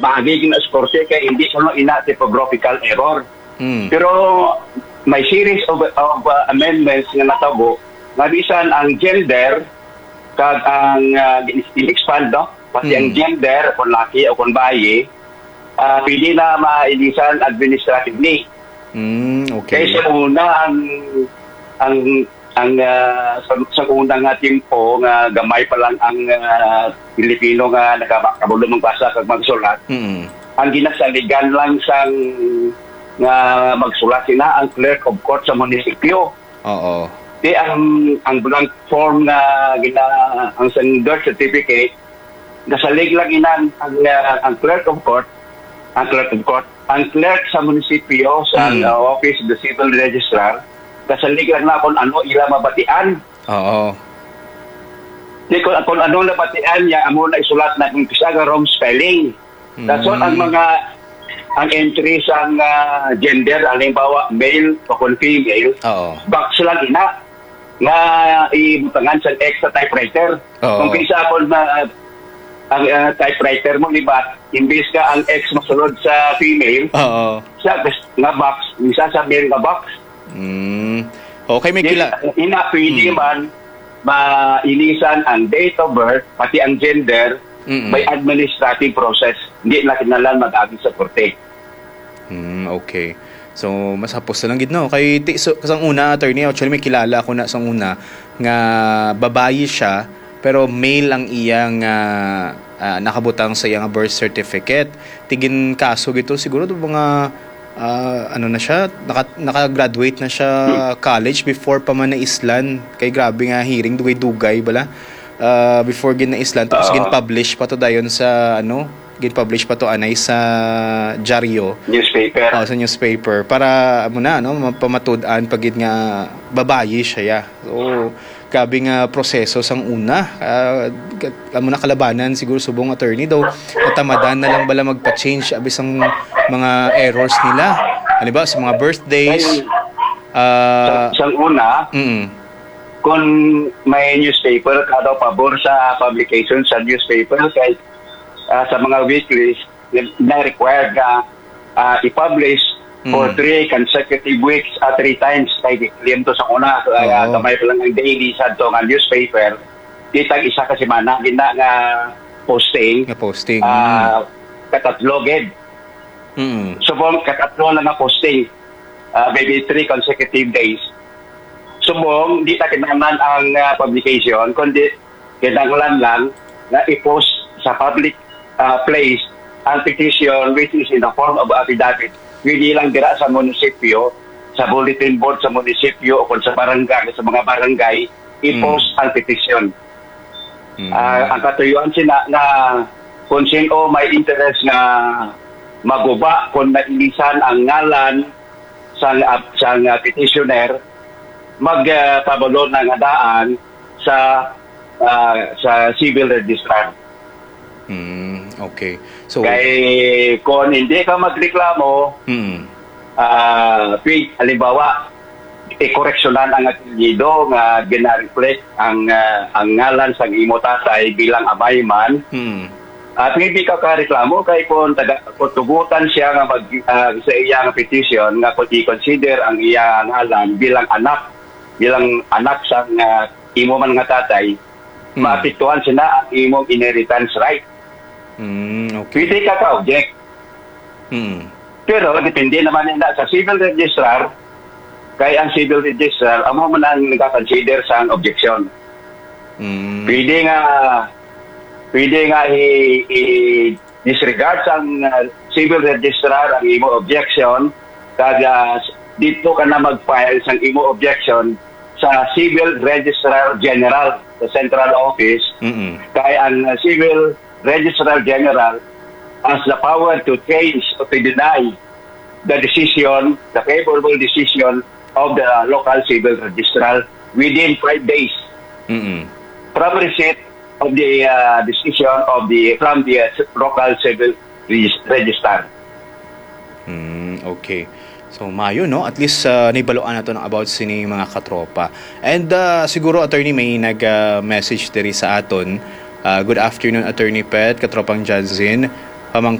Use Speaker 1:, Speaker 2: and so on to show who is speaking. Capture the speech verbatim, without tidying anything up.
Speaker 1: magiging na korte kaya hindi ko lang ina typographical error.
Speaker 2: Mm.
Speaker 1: Pero may series of, of uh, amendments nga natabo nga bisan ang gender kag ang uh, in-expand, no? Pati mm. ang gender kung laki o kung bayi uh, pwede na mailisan administratively.
Speaker 2: Mm, okay.
Speaker 1: Kaya sa una ang ang ang uh, sa, sa unang nga timpo nga gamay pa lang ang uh, Pilipino nga nakabulong magbasa kag magsulat.
Speaker 2: Mm.
Speaker 1: Ang ginasaligan lang sang nga magsulat sina ang clerk of court sa munisipyo.
Speaker 2: Oo.
Speaker 1: Di ang ang blank form nga gina ang sang birth certificate nasalig lang inan ang uh, ang clerk of court ang clerk of court ang clerk sa munisipyo sa mm. uh, office of the civil registrar kasalig lang na kung ano ila mabatian.
Speaker 2: Oo.
Speaker 1: Di kung, kung ano nabatian niya, amo na isulat na kung kisa nga wrong spelling. Mm. That's all ang mga ang entry sa uh, gender, halimbawa male o kung female,
Speaker 2: Oo.
Speaker 1: box lang ina nga ibutangan sa extra typewriter.
Speaker 2: Oo.
Speaker 1: Kung kisa kung na uh, ang uh, typewriter mo libat, imbis ka ang X masunod sa female,
Speaker 2: Oo.
Speaker 1: sa nga box, isa sa male nga box.
Speaker 2: Mm. Okay, may kila.
Speaker 1: Ina, pwede hmm. man mailisan ang date of birth, pati ang gender, Mm-mm. by administrative process. Hindi na kinalan mag-agi sa korte.
Speaker 2: Mm, okay. So, mas hapos na lang gid no. Kay ti, so, kasang una, attorney, actually may kilala ako na sang una nga babayi siya, pero male ang iyang uh, uh, nakabutang sa iyang birth certificate. Tigin kaso gito siguro to mga Uh, ano na siya, naka, naka-graduate na siya college before pa man na islan. Kay grabe nga hearing, dugay-dugay bala. Uh, before gin na islan, tapos uh, gin-publish pa to dayon sa, ano, gin-publish pa to anay sa dyaryo.
Speaker 1: Newspaper.
Speaker 2: Uh, sa newspaper. Para, ano na, no, pamatud-an pag nga babayi siya, ya. So, grabe nga proseso sang una. Uh, amo na kalabanan siguro subong attorney daw natamadan na lang bala magpa-change abis ang mga errors nila. Halimbawa sa mga birthdays. Uh,
Speaker 1: sa, sa una,
Speaker 2: mm.
Speaker 1: kung may newspaper ka daw pabor sa publication sa newspaper kay uh, sa mga weeklies na required ka uh, i-publish Mm. for three consecutive weeks at uh, three times kay claim to sa una so, uh, kamay pa lang ang daily sa to nga newspaper ditag isa ka semana gina nga posting
Speaker 2: nga posting
Speaker 1: uh, katatlo gid
Speaker 2: mm.
Speaker 1: so bong katatlo na nga posting uh, maybe three consecutive days subong di ta kinahanglan ang uh, publication kundi kinahanglan lang na i-post sa public uh, place ang petition which is in the form of affidavit. Hindi lang dira sa munisipyo, sa bulletin board sa munisipyo o kung sa barangay, sa mga barangay, i-post mm. ang petition. Mm. Uh, ang katuyuan sina na kung sino may interest na maguba kung nailisan ang ngalan sa, uh, sa uh, petitioner, magpabalo uh, ng adaan sa uh, sa civil registrar.
Speaker 2: Mm, okay. So
Speaker 1: kay kung hindi ka magreklamo,
Speaker 2: mm.
Speaker 1: uh, halimbawa, i-koreksyonan ang apelyido nga gina-reflect ang uh, ang ngalan sa imo tatay bilang abayman.
Speaker 2: Mm.
Speaker 1: At hindi ka kareklamo kay kung taga tugutan siya nga mag uh, sa iyang petition nga kung i-consider ang iyang ngalan bilang anak bilang anak sa uh, imo man nga tatay, mm. maapektuhan sina ang imong inheritance right.
Speaker 2: Mm, okay.
Speaker 1: Pwede ka ka-object.
Speaker 2: Mm.
Speaker 1: Pero depende naman nila sa civil registrar, kay ang civil registrar, amo man ang nagka-consider sa objection.
Speaker 2: Mm.
Speaker 1: Pwede nga, pwede nga i-disregard sa uh, civil registrar ang imo objection, kaya dito ka na mag-file sa imo objection sa civil registrar general sa central office.
Speaker 2: Mm-mm.
Speaker 1: Kaya ang uh, civil registrar general has the power to change or to deny the decision, the favorable decision of the local civil registrar within five days
Speaker 2: Mm-mm.
Speaker 1: from receipt of the uh, decision of the from the uh, local civil registrar.
Speaker 2: Mm, okay. So mayo no, at least uh, naibaloan na to ng about sini mga katropa. And uh, siguro attorney may nag-message uh, diri sa aton. Uh, good afternoon, Attorney Pet, katropang Janzin. Pamang